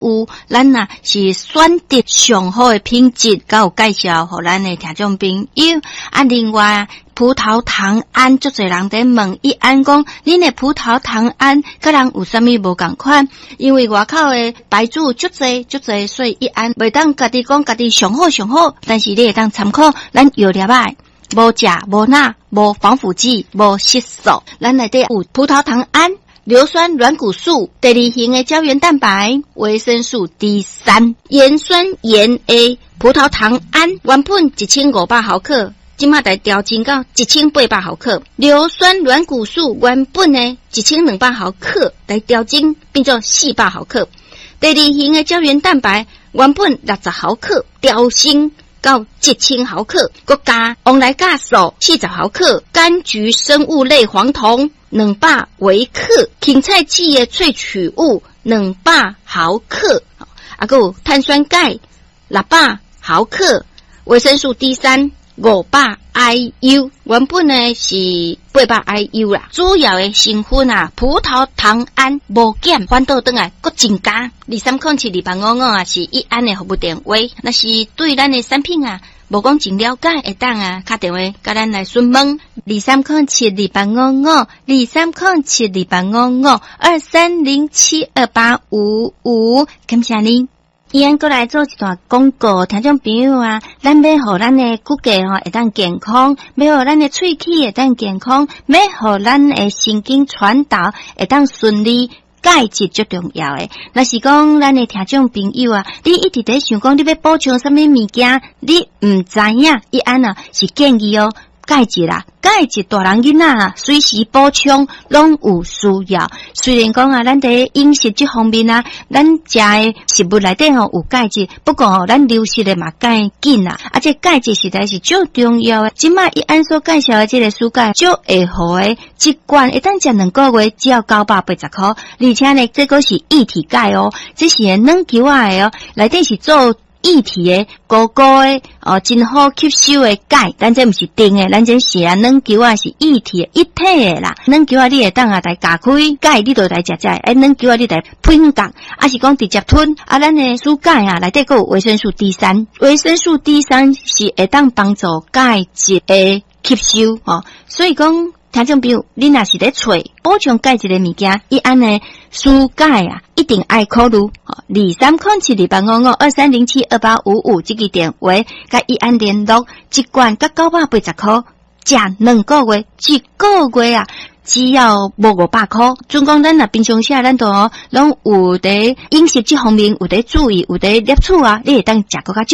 有咱呐是选择上好的品质，甲有介绍互咱的听众朋友。啊，另外葡萄糖胺，足侪人在问伊安讲，恁的葡萄糖胺甲人有啥物无共款？因为外口的牌子足侪，所以伊安袂当家己讲家己上好，但是你会当参考咱药粒仔。无钾、无钠、无防腐剂、无色素，咱内底有葡萄糖胺、硫酸软骨素、第二型的胶原蛋白、维生素 D3、盐酸盐 A、葡萄糖胺原本1500毫克，今麦来调整到1800毫克；硫酸软骨素原本呢1200毫克，来调整变做400毫克。第二型的胶原蛋白原本60毫克，调升到1000毫克，佮加往来酵素40毫克，柑橘生物类黄酮200微克，芹菜籽的萃取物200毫克，啊，佮有碳酸钙600毫克，维生素 D3 500 IU， 原本呢是800 IU 啦。主要的成分啊，葡萄糖胺无减，反倒转来佮增加。23072855啊，是一安的服务电话。那是对咱的产品啊，无讲真了解，会当啊，打电话甲咱来询问。23072855，23072855，感谢您。伊安过来做一段广告，听众朋友啊，咱要互咱的骨骼会当健康，要互咱的喙齿会当健康，要互咱的神经传导会当顺利。钙质最重要诶，若是讲咱的听众朋友啊，你一直在想讲你要补充什么物件，你唔知影，伊安啊是建议哦。钙质啦，钙质大人囡仔啊，随时补充拢有需要。虽然讲啊，咱在饮食这方面啊，咱食的食物内底有钙质，不过咱流失的嘛钙紧啊，而且钙质实在是最重要的。今麦伊安所介绍的这个蔬钙，就会好的一罐，一旦食2个月，只要980块，而且呢，这个是液体钙哦，这是软球啊的哦，内底是做。液体的、高高的真好吸收的钙，咱这不是定的，咱这是软球啊是液体的、一体的啦。软球啊，你会当啊来加开钙，你就来食，软球啊，你来喷降，啊是讲直接吞。啊，咱的蔬钙啊，内底还有维生素 D3， 维生素 D3 是会当帮助钙质的吸收哦，所以讲。听众朋友，你若是咧找补充钙质的物件，伊安尼蔬钙啊，一定爱考虑。23072855，23072855这个电话，甲伊安联络，一罐甲980块，食2个月，一个月啊，只要无500块。准讲咱若平常时咱都拢有伫饮食这方面有伫注意，有伫摄取啊，你会当食更较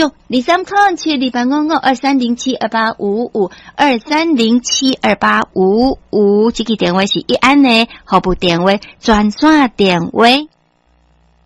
少。23072855，23072855，这个电话是一安的服务电话，专线电话。